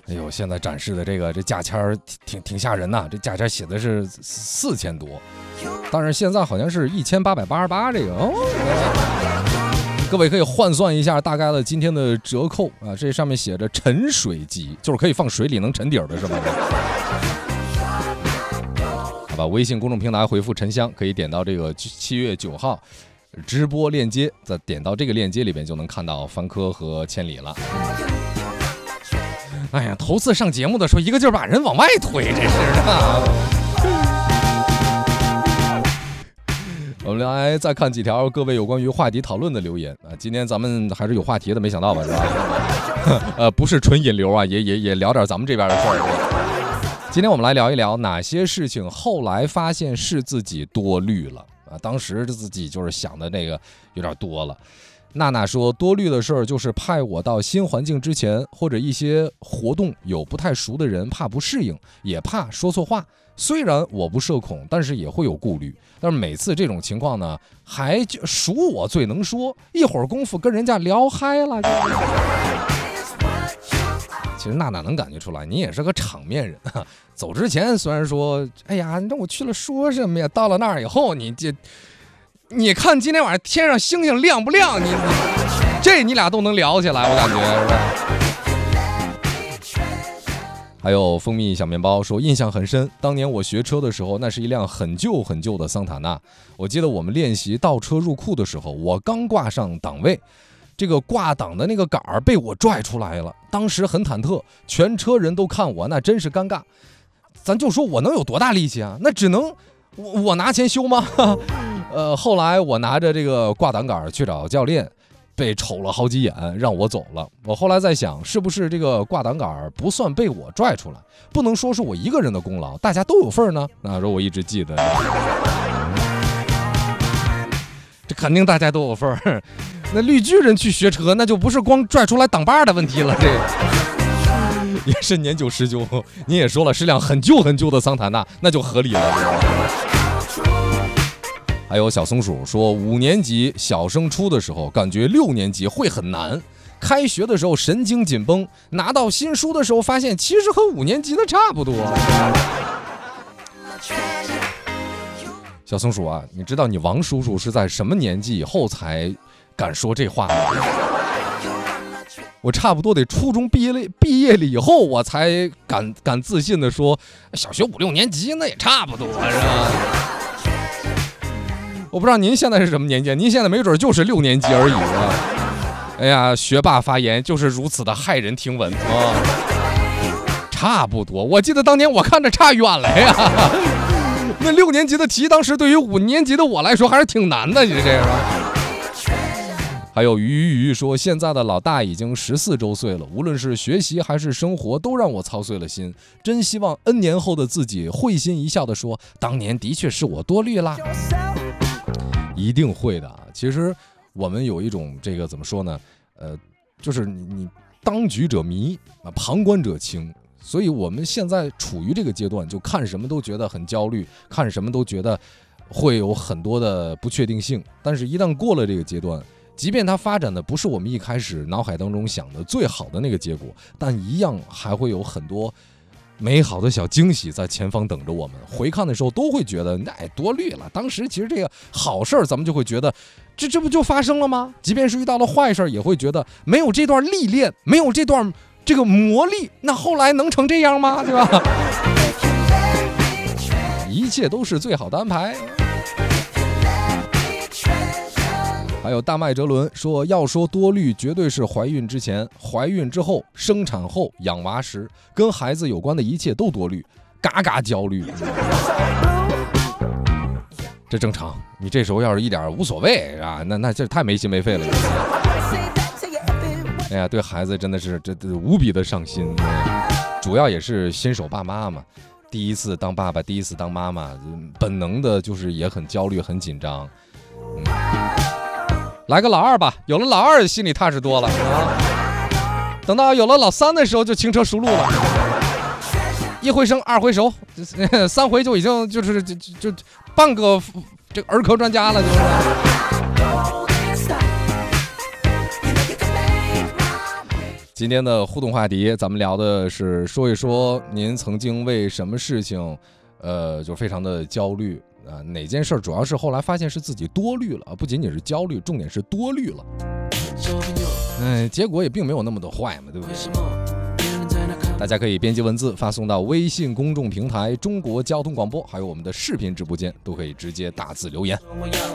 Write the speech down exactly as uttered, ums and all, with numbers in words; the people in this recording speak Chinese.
哎呦，现在展示的这个这价签挺挺吓人呐，这价签写的是四千多，但是现在好像是一千八百八十八这个哦。各位可以换算一下大概的今天的折扣啊，这上面写着沉水机，就是可以放水里能沉底儿的是吧？好吧，微信公众平台回复沉香，可以点到这个七月九号直播链接，再点到这个链接里边就能看到凡科和千里了。哎呀，头次上节目的时候一个劲儿把人往外推，这是的。我们来再看几条各位有关于话题讨论的留言啊，今天咱们还是有话题的，没想到吧，是吧？呃，不是纯引流啊，也也也聊点咱们这边的事儿。今天我们来聊一聊哪些事情后来发现是自己多虑了啊，当时自己就是想的那个有点多了。娜娜说，多虑的事儿就是派我到新环境之前，或者一些活动有不太熟的人，怕不适应，也怕说错话。虽然我不社恐，但是也会有顾虑。但是每次这种情况呢，还就属我最能说，一会儿功夫跟人家聊嗨了。其实娜娜能感觉出来，你也是个场面人。走之前虽然说，哎呀，那我去了说什么呀？到了那儿以后，你这。你看今天晚上天上星星亮不亮？你你这你俩都能聊起来，我感觉是吧？还有蜂蜜小面包说，印象很深，当年我学车的时候，那是一辆很旧很旧的桑塔纳。我记得我们练习倒车入库的时候，我刚挂上档位，这个挂档的那个杆儿被我拽出来了，当时很忐忑，全车人都看我，那真是尴尬。咱就说我能有多大力气啊？那只能我我拿钱修吗？呃，后来我拿着这个挂档杆去找教练，被瞅了好几眼，让我走了。我后来在想，是不是这个挂档杆不算被我拽出来，不能说是我一个人的功劳，大家都有份呢？那说我一直记得，这肯定大家都有份。那绿巨人去学车，那就不是光拽出来挡把的问题了，这也是年久失修。你也说了，是辆很旧很旧的桑塔纳，那就合理了。还有小松鼠说，五年级小升初的时候，感觉六年级会很难。开学的时候神经紧绷，拿到新书的时候发现其实和五年级的差不多。小松鼠啊，你知道你王叔叔是在什么年纪以后才敢说这话吗？我差不多得初中毕业了，毕业了以后我才敢敢自信的说，小学五六年级那也差不多，是吧？我不知道您现在是什么年纪，您现在没准就是六年级而已啊！哎呀，学霸发言就是如此的骇人听闻啊！差不多，我记得当年我看着差远了呀。那六年级的题，当时对于五年级的我来说还是挺难的，你这个。还有鱼鱼鱼说，现在的老大已经十四周岁了，无论是学习还是生活，都让我操碎了心。真希望 N 年后的自己会心一笑地说，当年的确是我多虑啦。一定会的啊！其实我们有一种这个怎么说呢？呃，就是你你当局者迷啊，旁观者清。所以我们现在处于这个阶段，就看什么都觉得很焦虑，看什么都觉得会有很多的不确定性。但是，一旦过了这个阶段，即便它发展的不是我们一开始脑海当中想的最好的那个结果，但一样还会有很多美好的小惊喜在前方等着我们。回看的时候都会觉得哎多虑了，当时其实这个好事儿咱们就会觉得这这不就发生了吗？即便是遇到了坏事儿，也会觉得没有这段历练，没有这段这个磨砺，那后来能成这样吗？对吧？一切都是最好的安排。还有大麦哲伦说，要说多虑，绝对是怀孕之前、怀孕之后、生产后、养娃时，跟孩子有关的一切都多虑，嘎嘎焦虑。这正常，你这时候要是一点无所谓啊，那那这太没心没肺了。哎呀，对孩子真的是这这无比的上心，主要也是新手爸妈嘛，第一次当爸爸，第一次当妈妈，本能的就是也很焦虑、很紧张。嗯来个老二吧，有了老二心里踏实多了啊！等到有了老三的时候就轻车熟路了，一回生二回熟，三回就已经就是就就就半个这个儿科专家了，就是。 今天的互动话题，咱们聊的是说一说您曾经为什么事情，呃，就非常的焦虑啊、呃？哪件事主要是后来发现是自己多虑了，不仅仅是焦虑，重点是多虑了。嗯，结果也并没有那么的坏嘛，对不对？大家可以编辑文字发送到微信公众平台中国交通广播，还有我们的视频直播间，都可以直接打字留言。